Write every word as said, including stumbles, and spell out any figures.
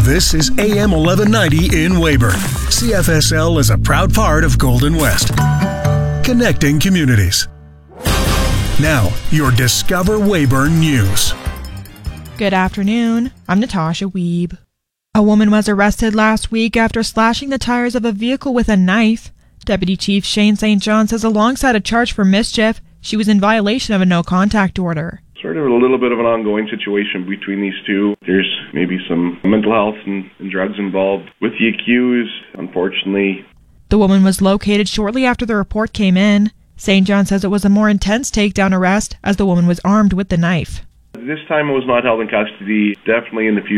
This is A M eleven ninety in Weyburn. C F S L is a proud part of Golden West. Connecting communities. Now, your Discover Weyburn News. Good afternoon. I'm Natasha Wiebe. A woman was arrested last week after slashing the tires of a vehicle with a knife. Deputy Chief Shane Saint John says alongside a charge for mischief, she was in violation of a no-contact order. Sort of a little bit of an ongoing situation between these two. There's maybe some mental health and, and drugs involved with the accused, unfortunately. The woman was located shortly after the report came in. Saint John says it was a more intense takedown arrest as the woman was armed with the knife. This time it was not held in custody. Definitely in the future.